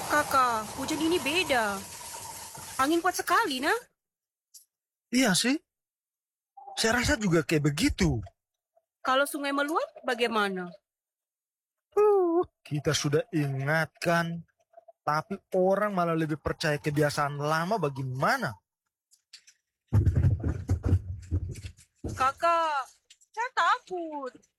Kakak, hujan ini beda. Angin kuat sekali, nah. Iya sih, saya rasa juga kayak begitu. Kalau sungai meluap, bagaimana? Kita sudah ingatkan, tapi orang malah lebih percaya kebiasaan lama bagaimana? Kakak, saya takut.